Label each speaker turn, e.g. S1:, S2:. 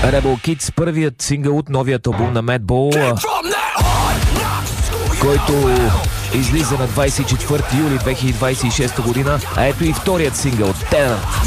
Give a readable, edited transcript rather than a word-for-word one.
S1: Rebel Kids, първият сингъл от новият албум на Madball, който излиза на 24 юли 2026 година, а ето и вторият сингъл, Tenant.